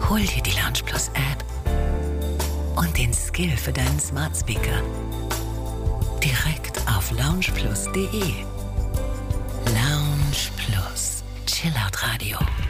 Hol dir die Lounge Plus App und den Skill für deinen Smart Speaker direkt auf loungeplus.de. Lounge Plus, Chillout Radio.